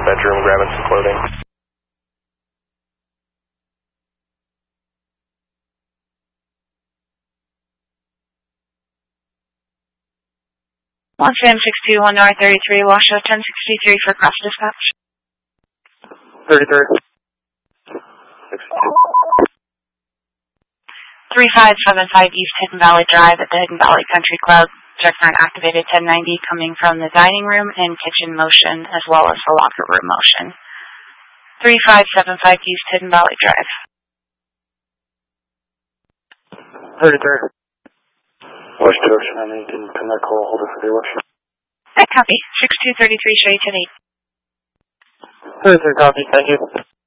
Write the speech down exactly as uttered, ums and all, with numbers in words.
bedroom grabbing some clothing. One Sam six two one North thirty-three, Washoe ten sixty-three for cross dispatch. thirty-three. three five seven five East Hidden Valley Drive at the Hidden Valley Country Club. Check for an activated ten ninety coming from the dining room and kitchen motion as well as the locker room motion. three five seven five East Hidden Valley Drive. thirty-three. West Ocean, I need to come that call, hold it for the election. Hey, copy. six two three three, show you ten eight. thirty-three, copy, thank you.